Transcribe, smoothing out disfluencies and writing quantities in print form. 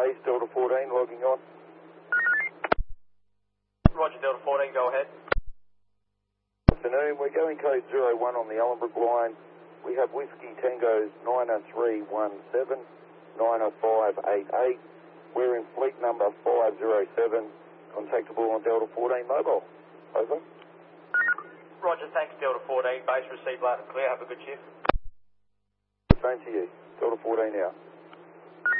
base, Delta 14, logging on. Roger, Delta 14, go ahead. Afternoon, we're going code 01 on the Ellenbrook line. We have Whiskey Tango's 90317, 90588. We're in fleet number 507, contactable on Delta 14 mobile. Over. Roger, thanks, Delta 14. Base received loud and clear. Have a good shift. Same to you. Delta 14 out.